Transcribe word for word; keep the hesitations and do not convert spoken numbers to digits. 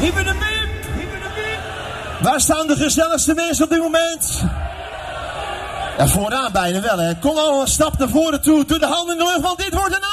Hyper de Piep! Hyper de Piep! Waar staan de gezelligste mensen op dit moment? Ja, vooraan bijna wel, hè. Kom al een stap naar voren toe. Doe de handen in de lucht, want dit wordt een